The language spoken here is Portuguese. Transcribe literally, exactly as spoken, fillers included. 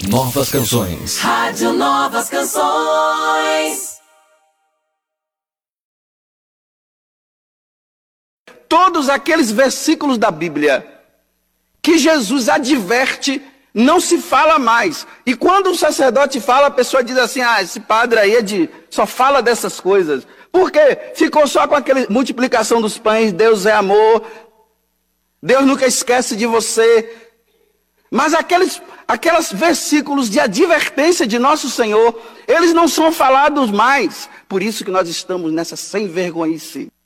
Novas Canções. Rádio Novas Canções. Todos aqueles versículos da Bíblia que Jesus adverte, não se fala mais. E quando o sacerdote fala, a pessoa diz assim: ah, esse padre aí é de, só fala dessas coisas. Por quê? Ficou só com aquela multiplicação dos pães, Deus é amor, Deus nunca esquece de você. Mas aqueles, aqueles versículos de advertência de nosso Senhor, eles não são falados mais. Por isso que nós estamos nessa sem vergonhice.